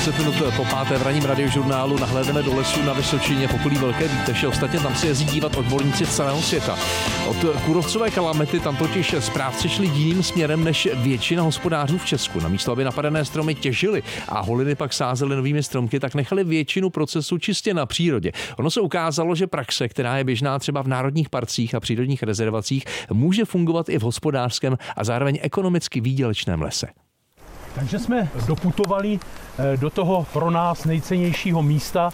10 minut po 5. v ranním radiožurnálu nahlédneme do lesů na Vysočině v okolí Velké Bíteše. Ostatně tam se jezdí dívat odborníci z celého světa. Od kůrovcové kalamity tam totiž správci šli jiným směrem než většina hospodářů v Česku. Namísto, aby napadené stromy těžili a holiny pak sázely novými stromky, tak nechali většinu procesu čistě na přírodě. Ono se ukázalo, že praxe, která je běžná třeba v národních parcích a přírodních rezervacích, může fungovat i v hospodářském a zároveň ekonomicky výdělečném lese. Takže jsme doputovali do toho pro nás nejcennějšího místa.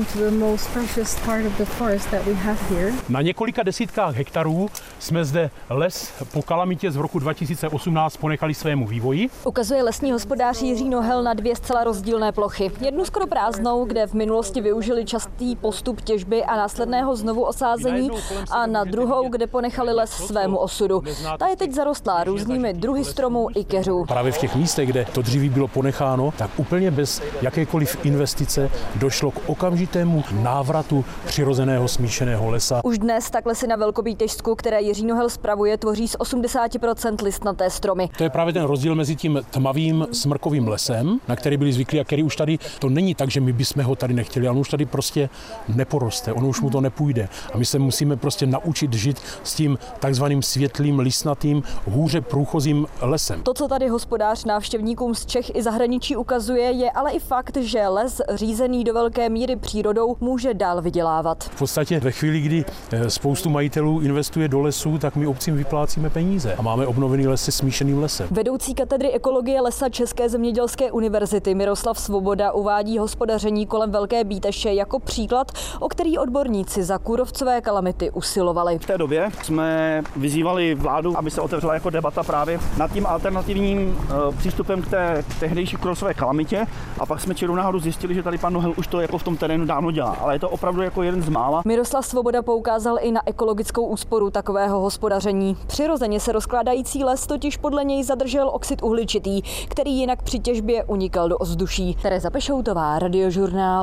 Na několika desítkách hektarů jsme zde les po kalamitě z roku 2018 ponechali svému vývoji. Ukazuje lesní hospodář Jiří Nohel na dvě zcela rozdílné plochy. Jednu skoro prázdnou, kde v minulosti využili častý postup těžby a následného znovu osázení, a na druhou, kde ponechali les svému osudu. Ta je teď zarostlá různými druhy stromů i keřů. Právě v těch místech, kde to dříví bylo ponecháno, tak úplně bez jakékoliv investice došlo k okamžitému návratu přirozeného smíšeného lesa. Už dnes tak lesy na Velkobítežsku, které Jiří Nohel spravuje, tvoří z 80% listnaté stromy. To je právě ten rozdíl mezi tím tmavým smrkovým lesem, na který byli zvyklí a který už tady, to není tak, že my bychom ho tady nechtěli, ale on už tady prostě neporoste, ono už mu to nepůjde. A my se musíme prostě naučit žít s tím takzvaným světlým, listnatým, hůře průchozím lesem. To, co tady hospodář návštěvníkům z Čech i zahraničí ukazuje, je ale i fakt, že les řízený do velké míry přírodou může dál vydělávat. V podstatě ve chvíli, kdy spoustu majitelů investuje do lesů, tak my obcím vyplácíme peníze a máme obnovený les se smíšeným lesem. Vedoucí katedry ekologie lesa České zemědělské univerzity Miroslav Svoboda uvádí hospodaření kolem Velké Bíteše jako příklad, o který odborníci za kůrovcové kalamity usilovali. V té době jsme vyzývali vládu, aby se otevřela jako debata právě nad tím alternativním přístupem k té tehdejší kůrovcové kalamitě, a pak jsme čirou náhodou zjistili, že tady pan Nohel už to jako v tom terénu dávno dělá, ale je to opravdu jako jeden z mála. Miroslav Svoboda poukázal i na ekologickou úsporu takového hospodaření. Přirozeně se rozkládající les totiž podle něj zadržel oxid uhličitý, který jinak při těžbě unikal do ovzduší. Tereza Pešoutová, Radiožurnál.